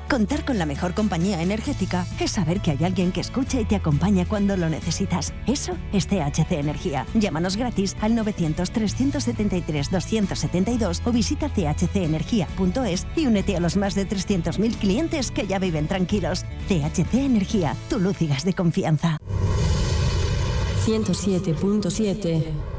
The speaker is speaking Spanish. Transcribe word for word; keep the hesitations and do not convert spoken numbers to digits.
Contar con la mejor compañía energética es saber que hay alguien que escucha y te acompaña cuando lo necesitas. Eso es T H C Energía. Llámanos gratis al novecientos, trescientos setenta y tres, doscientos setenta y dos o visita c h c energía punto es y únete a los más de trescientos mil clientes que ya viven tranquilos. T H C Energía, tu luz y gas de confianza. ciento siete punto siete